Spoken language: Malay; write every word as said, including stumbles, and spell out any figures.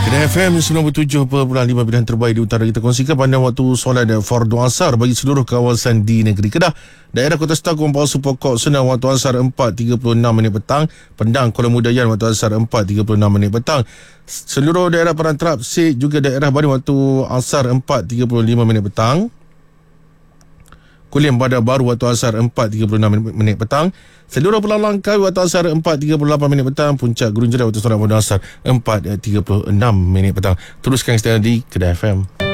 Kedah F M sembilan puluh tujuh perpuluhan lima pilihan terbaik di utara kita kongsikan pada waktu solat fardu asar bagi seluruh kawasan di negeri Kedah. Daerah Kota Setagung, Pausu Pokok, Senang waktu asar empat tiga puluh enam minit petang. Pendang, Kuala Mudayan waktu asar empat tiga puluh enam minit petang. Seluruh daerah Perantarap, Sik juga daerah Baring waktu asar empat tiga puluh lima minit petang. Kulim Bandar Baru waktu asar empat tiga puluh enam minit petang. Seluruh Pulau Langkawi waktu asar empat tiga puluh lapan minit petang. Puncak Gurun Jerai waktu solat pada asar empat tiga puluh enam minit petang. Teruskan setia di Kedah F M.